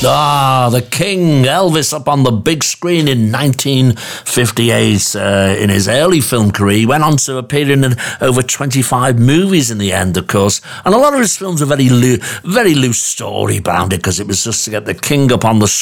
Ah, the King, Elvis up on the big screen in 1958. In his early film career, he went on to appear in over 25 movies in the end, of course. And a lot of his films are very loose story bounded because it was just to get the King up on the